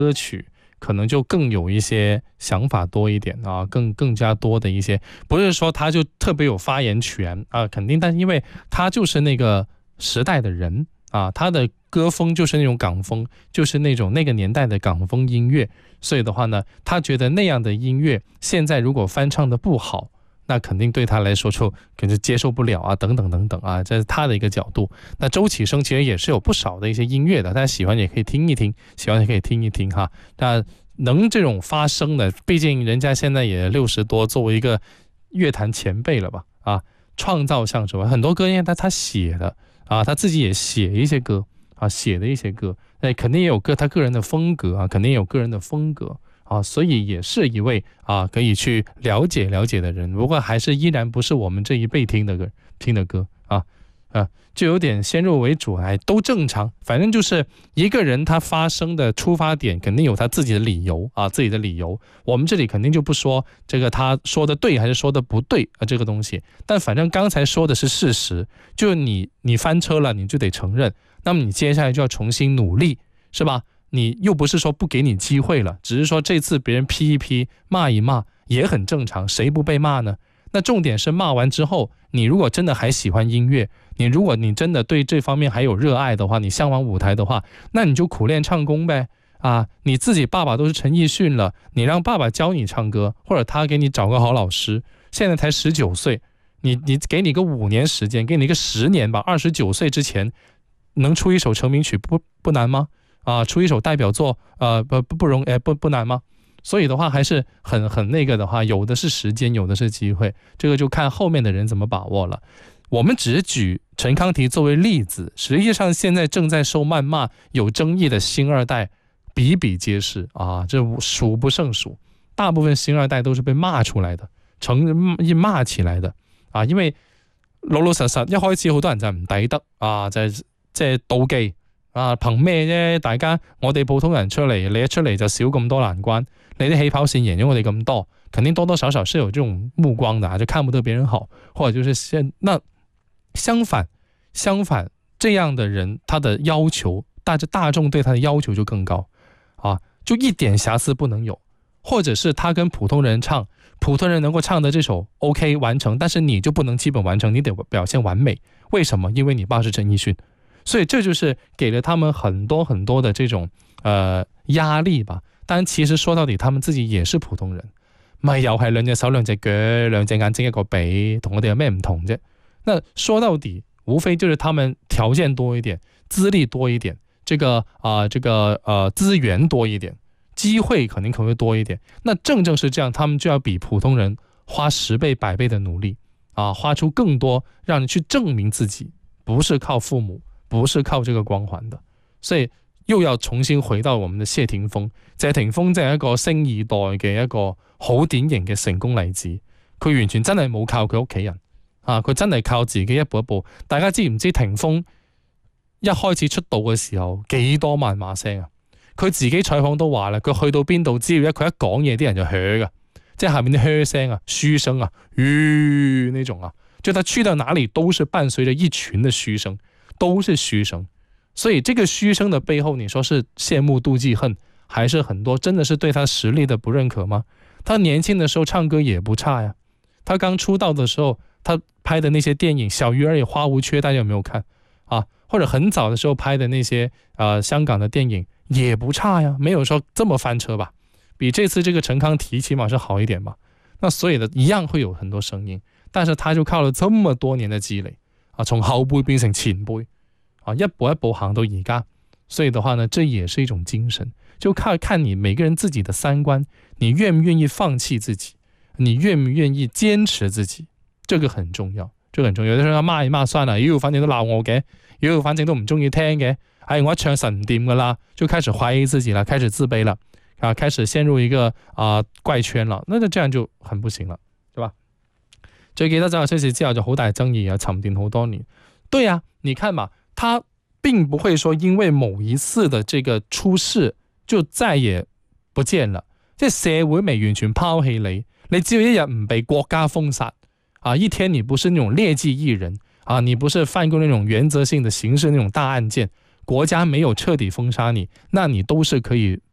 歌曲可能就更有一些想法多一点啊，更加多的一些，不是说他就特别有发言权啊，肯定，但是因为他就是那个时代的人啊，他的歌风就是那种港风，就是那种那个年代的港风音乐，所以的话呢，他觉得那样的音乐现在如果翻唱的不好，那肯定对他来说就可能接受不了啊，等等等等啊，这是他的一个角度。那周启生其实也是有不少的一些音乐的，大家喜欢也可以听一听，喜欢也可以听一听哈。那能这种发声的，毕竟人家现在也60多，作为一个乐坛前辈了吧啊，创造像什么很多歌因为他写的啊，他自己也写一些歌啊，写的一些歌，那肯定也有他个人的风格啊，肯定也有个人的风格。啊，所以也是一位啊可以去了解的人，不过还是依然不是我们这一辈听的歌啊，就有点先入为主，哎，都正常，反正就是一个人他发声的出发点肯定有他自己的理由啊，自己的理由，我们这里肯定就不说这个他说的对还是说的不对啊这个东西，但反正刚才说的是事实，就你翻车了，你就得承认，那么你接下来就要重新努力，是吧？你又不是说不给你机会了，只是说这次别人批一批骂一骂也很正常，谁不被骂呢？那重点是骂完之后，你如果真的还喜欢音乐，如果你真的对这方面还有热爱的话，你向往舞台的话，那你就苦练唱功呗啊！你自己爸爸都是陈奕迅了，你让爸爸教你唱歌，或者他给你找个好老师，现在才19岁，你给你个5年时间，给你个10年吧，29岁之前能出一首成名曲不难吗？啊，出一首代表作，不难吗？所以的话，还是很那个的话，有的是时间，有的是机会，这个就看后面的人怎么把握了。我们只举陈康提作为例子，实际上现在正在受谩骂、有争议的星二代比比皆是啊，这数不胜数。大部分星二代都是被骂出来的，骂起来的啊，因為老實實一開始好多人就唔抵得啊，即係妒忌。啊，憑咩啫？大家我哋普通人出嚟，你一出嚟就少咁多難關，你啲起跑線贏咗我哋咁多，肯定多多少少是有這種目光的啊，就看不得別人好，或者就是那相反，這樣的人他的要求，大眾對他的要求就更高啊，就一點瑕疵不能有，或者是他跟普通人唱，普通人能夠唱的這首 OK 完成，但是你就不能基本完成，你得表現完美，為什麼？因為你爸是陳奕迅。所以這就是給了他們很多很多的這種壓力吧。但其實說到底，他們自己也是普通人，咪又係兩隻手兩隻腳兩隻眼睛一個鼻，同我哋有咩唔同啫？那說到底，無非就是他們條件多一點，資歷多一點，這個資源多一點，機會可能會多一點。那正是這樣，他們就要比普通人花10倍100倍的努力啊，花出更多，讓你去證明自己，不是靠父母。不是靠這個光環的，所以又要重新回到我們的謝霆鋒。謝霆鋒真係一個星二代嘅一個好典型嘅成功例子，佢完全真係冇靠佢屋企人啊，佢真係靠自己一步一步。大家知唔知霆鋒一開始出道嘅時候幾多謾罵聲啊？佢自己採訪都話啦，佢去到邊度，只要佢一講嘢，啲人就噓噶，即係下面啲噓聲啊、噓聲啊、那種啊，就他去到哪裡都是伴隨着一群的噓聲。都是噓聲，所以這個噓聲的背後，你說是羨慕妒忌恨，還是很多真的是對他實力的不認可嗎？他年輕的時候唱歌也不差呀，他剛出道的時候，他拍的那些電影《小魚兒與花無缺》，大家有沒有看啊？或者很早的時候拍的那些香港的電影也不差呀，沒有說這麼翻車吧？比這次這個陳康提起碼是好一點吧？那所以的一樣會有很多聲音，但是他就靠了這麼多年的積累啊，從後輩變成前輩啊，一步一步行到而家，所以的話呢，這也是一種精神，就看你每個人自己的三觀，你願不願意放棄自己，你願不願意堅持自己，這個很重要，這個很重要。有啲人罵一罵算了，反正都鬧我嘅，反正都唔中意聽嘅，我一唱實唔掂噶啦，就開始懷疑自己了，開始自卑了啊，開始陷入一個怪圈了，那這樣就很不行了，對吧？最記得走出事之後就好大爭議啊，沉澱好多年。對啊，你看嘛，他並不會說因為某一次的這個出事就再也不見了，即係社會未完全拋棄你，你只要一日唔被國家封殺啊，一天你不是那種劣跡藝人啊，你不是犯過那種原則性的刑事那種大案件，國家沒有徹底封殺你，那你都是可以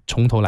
从头来。